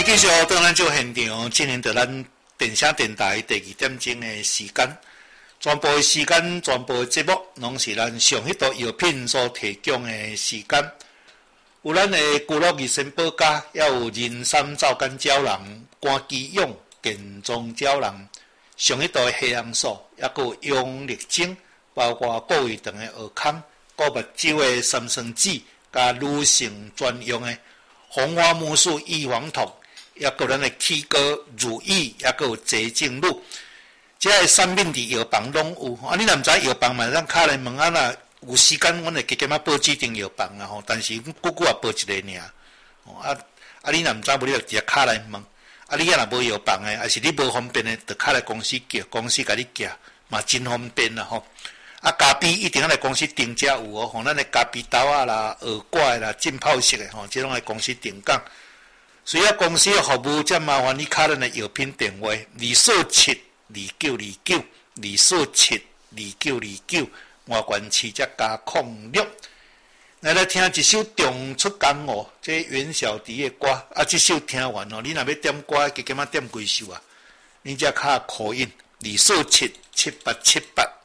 继续到咱这现场，进行到咱电声电台第2点钟的时间。全部的时间，全部的节目，拢是咱上迄道药品所提供的时间。有咱的居乐益生保家，也有人参皂苷胶囊、肝肌勇、健壮胶囊，上迄道的黑红素，也有用力精，包括顾胃肠的蚵康、顾目睭的三酸酯，加女性专用的红花木素异黄酮，也有咱的起膏、乳液，也有洁净露。这个产品伫药房拢有，你若毋知药房嘛，咱敲来问若有时间，阮会加减报指定药房啦吼。但是久久也报一个尔，你若毋知，无你就直接敲来问。你若无药房诶，还是你无方便诶，就敲来公司叫，公司甲你寄，嘛真方便啦吼。咖啡一定要来公司订才有哦，吼，咱诶咖啡豆啊啦、蚵仔啦、浸泡式诶吼，即拢来公司订购。需要公司诶服务，则麻烦你敲咱诶药品电话2472929，2472929，外观市则加06。来听一首《重出江湖》，这袁小迪的歌，这首听完哦，你若要点歌，加减点几首啊？你则敲call in2477878。